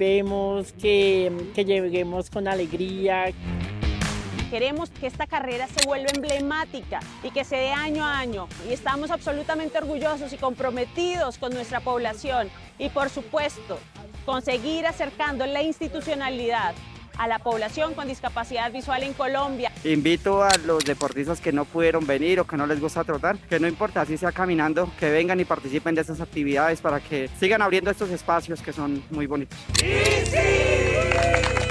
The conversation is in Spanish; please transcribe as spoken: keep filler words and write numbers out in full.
participemos, que, que lleguemos con alegría. Queremos que esta carrera se vuelva emblemática y que se dé año a año. Y estamos absolutamente orgullosos y comprometidos con nuestra población. Y por supuesto, conseguir acercando la institucionalidad a la población con discapacidad visual en Colombia. Invito a los deportistas que no pudieron venir o que no les gusta trotar, que no importa, así sea caminando, que vengan y participen de estas actividades para que sigan abriendo estos espacios que son muy bonitos. ¡Sí, sí!